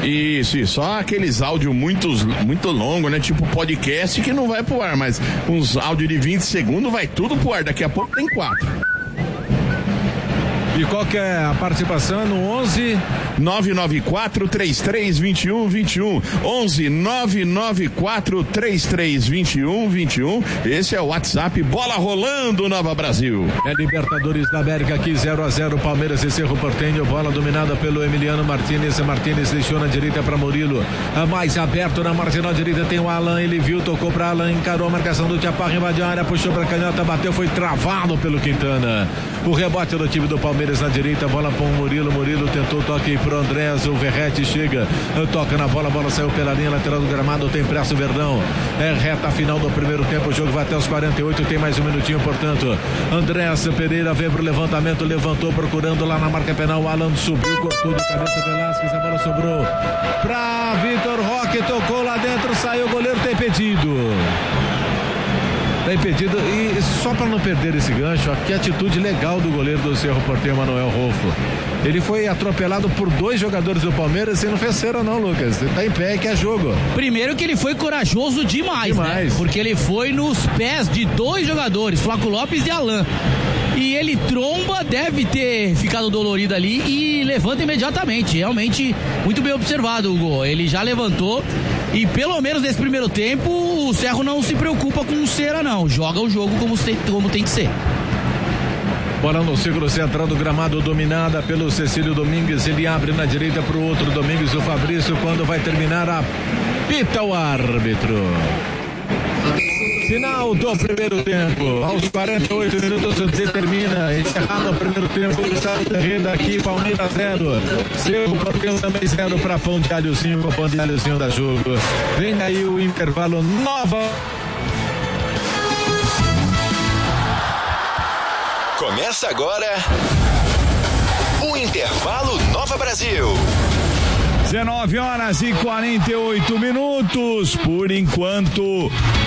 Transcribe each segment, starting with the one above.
Isso, só aqueles áudios muito longos, né? Tipo podcast que não vai pro ar, mas uns áudios de 20 segundos vai tudo pro ar, daqui a pouco tem 4. E qual que é a participação no 11? 994-33-21-21 11-994-33-21-21. Esse é o WhatsApp. Bola rolando, Nova Brasil. É Libertadores da América aqui, 0-0, Palmeiras e Cerro Porteño. Bola dominada pelo Emiliano Martínez. Martínez deixou na direita para Murilo. Mais aberto na marginal direita tem o Alan. Ele viu, tocou para Alan, encarou a marcação do Chaparro, invadiu a área, puxou para canhota, bateu, foi travado pelo Quintana. O rebote do time do Palmeiras na direita, bola para o Murilo tentou toque pro Andrés, o Verratti chega, toca na bola, a bola saiu pela linha lateral do gramado, tem pressa o Verdão, é reta final do primeiro tempo, o jogo vai até os 48, tem mais um minutinho, portanto, Andrés Pereira veio pro levantamento, levantou procurando lá na marca penal, o Alan subiu, cortou de cabeça, Velasquez, a bola sobrou pra Vitor Roque, tocou lá dentro, saiu, o goleiro tem impedido. Tá impedido, e só para não perder esse gancho, que atitude legal do goleiro do Cerro Porteño, Manuel Rolfo. Ele foi atropelado por 2 jogadores do Palmeiras e não fez cera não, Lucas. Ele tá em pé, que é jogo. Primeiro que ele foi corajoso demais. Né? Porque ele foi nos pés de 2 jogadores, Flaco Lopes e Alan. E ele tromba, deve ter ficado dolorido ali e levanta imediatamente. Realmente, muito bem observado, Hugo. Ele já levantou e pelo menos nesse primeiro tempo o Cerro não se preocupa com cera não. Joga o jogo como tem que ser. Bola no círculo central do gramado, dominada pelo Cecílio Domingues. Ele abre na direita para o outro Domingues, o Fabrício, quando vai terminar, apita o árbitro. Final do primeiro tempo, aos 48 minutos termina, encerrado o primeiro tempo, o estado de renda aqui, Palmeiras 0, Cerro Porteño também 0 para Pão de Alhozinho, com Pão de Alhozinho da jogo. Vem aí o intervalo nova. Começa agora o Intervalo Nova Brasil. 19h48, por enquanto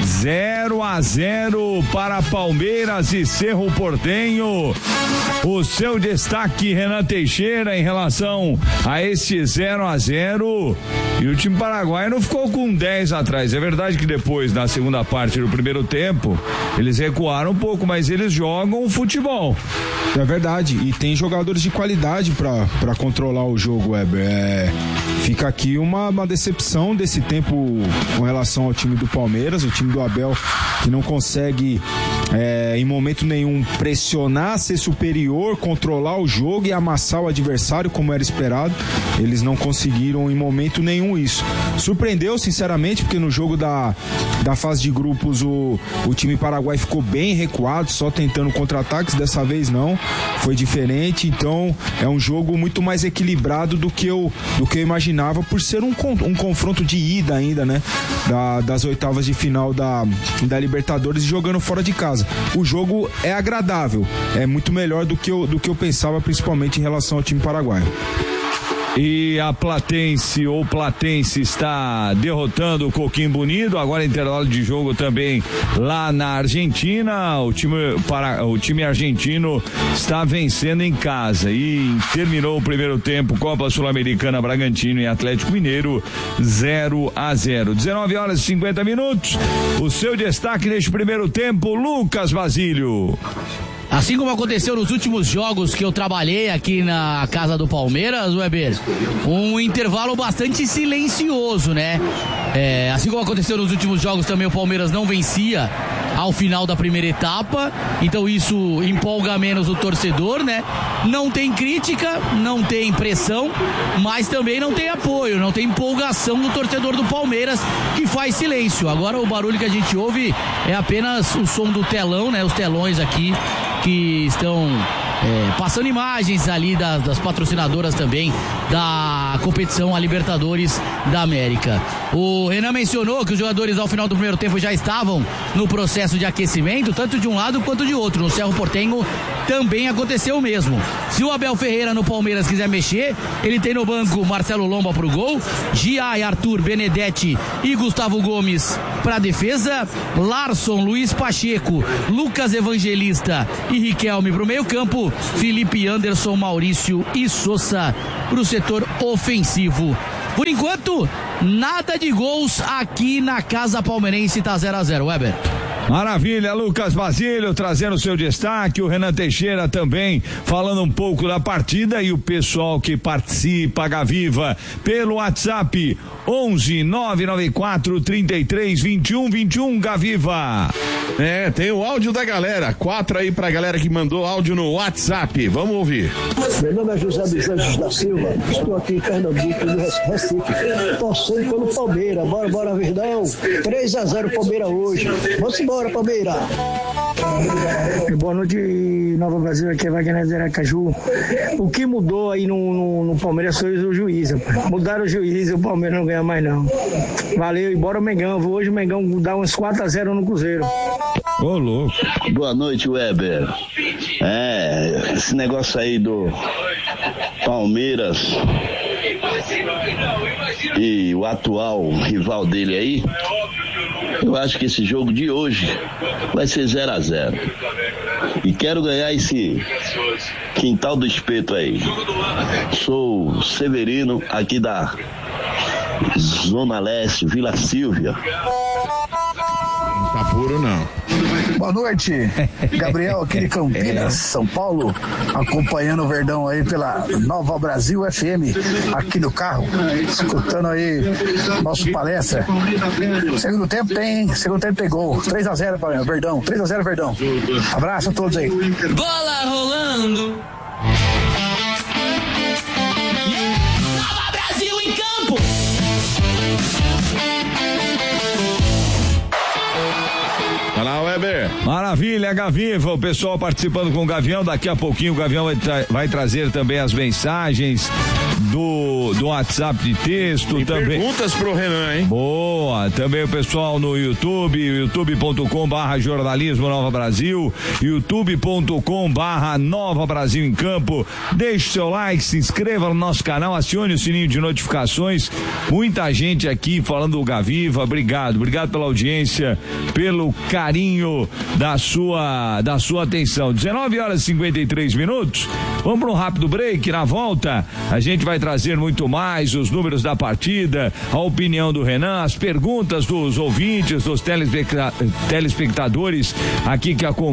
0-0 para Palmeiras e Cerro Porteño. O seu destaque, Renan Teixeira, em relação a esse 0-0. E o time paraguaio ficou com 10 atrás. É verdade que depois, na segunda parte do primeiro tempo, eles recuaram um pouco, mas eles jogam futebol. É verdade, e tem jogadores de qualidade para controlar o jogo, Weber. Fica aqui uma decepção desse tempo com relação ao time do Palmeiras, o time do Abel, que não consegue em momento nenhum pressionar, ser superior, controlar o jogo e amassar o adversário como era esperado. Eles não conseguiram em momento nenhum isso. Surpreendeu, sinceramente, porque no jogo da fase de grupos o time paraguai ficou bem recuado, só tentando contra-ataques. Dessa vez não, foi diferente. Então é um jogo muito mais equilibrado do que eu imaginava, por ser um confronto de ida ainda, né, das oitavas de final da Libertadores, jogando fora de casa. O jogo é agradável, é muito melhor do que eu pensava, principalmente em relação ao time paraguaio. E a Platense está derrotando o Coquimbo Unido, agora intervalo de jogo também lá na Argentina. O time argentino está vencendo em casa e terminou o primeiro tempo, Copa Sul-Americana, Bragantino e Atlético Mineiro 0-0. 19h50. O seu destaque neste primeiro tempo, Lucas Basílio. Assim como aconteceu nos últimos jogos que eu trabalhei aqui na casa do Palmeiras, Weber, um intervalo bastante silencioso, né? Assim como aconteceu nos últimos jogos também, o Palmeiras não vencia ao final da primeira etapa, então isso empolga menos o torcedor, né? Não tem crítica, não tem pressão, mas também não tem apoio, não tem empolgação do torcedor do Palmeiras, que faz silêncio. Agora o barulho que a gente ouve é apenas o som do telão, né? Os telões aqui que estão passando imagens ali das patrocinadoras também da competição a Libertadores da América. O Renan mencionou que os jogadores ao final do primeiro tempo já estavam no processo de aquecimento, tanto de um lado quanto de outro. No Cerro Porteño também aconteceu o mesmo. Se o Abel Ferreira no Palmeiras quiser mexer, ele tem no banco Marcelo Lomba pro gol, Giai, Arthur, Benedetti e Gustavo Gomes pra defesa, Larson, Luiz Pacheco, Lucas Evangelista e Riquelme pro meio campo, Felipe Anderson, Maurício e Sousa pro setor ofensivo. Por enquanto, nada de gols aqui na casa palmeirense, tá 0-0, Weber. Maravilha, Lucas Basílio trazendo seu destaque, o Renan Teixeira também falando um pouco da partida e o pessoal que participa, Gaviva, pelo WhatsApp 11 994 33 21 21, Gaviva. Tem o áudio da galera, 4 aí pra galera que mandou áudio no WhatsApp, vamos ouvir. Meu nome é José dos Anjos da Silva, estou aqui em Pernambuco, no Recife, torcendo pelo Palmeiras, bora Verdão, 3-0 Palmeiras hoje, vamos embora Palmeiras. Boa noite, Nova Brasil, aqui é Wagner de Aracaju. O que mudou aí no Palmeiras foi o juiz, mudaram o juiz e o Palmeiras não ganha mais não. Valeu, e bora o Mengão, hoje o Mengão dá uns 4-0 no Cruzeiro. Ô, louco. Boa noite, Weber. Esse negócio aí do Palmeiras e o atual rival dele aí, eu acho que esse jogo de hoje vai ser 0-0. E quero ganhar esse quintal do espeto aí. Sou Severino, aqui da Zona Leste, Vila Sílvia. Não tá puro, não. Boa noite, Gabriel aqui de Campinas, São Paulo, acompanhando o Verdão aí pela Nova Brasil FM, aqui no carro, escutando aí nosso palestra. Segundo tempo tem gol, 3-0 para Verdão, 3-0 Verdão. Abraço a todos aí. Bola rolando. Nova Brasil em campo. Vai lá, Weber. Maravilha, Gaviva, o pessoal participando com o Gavião, daqui a pouquinho o Gavião vai trazer também as mensagens do WhatsApp de texto. Tem também perguntas pro Renan, hein? Boa, também o pessoal no YouTube, youtube.com/jornalismo Nova Brasil, youtube.com/Nova Brasil em Campo. Deixe seu like, se inscreva no nosso canal, acione o sininho de notificações. Muita gente aqui falando do Gaviva, obrigado pela audiência, pelo carinho da sua atenção. 19h53. Vamos para um rápido break. Na volta a gente vai trazer muito mais, os números da partida, a opinião do Renan, as perguntas dos ouvintes, dos telespectadores aqui que acompanham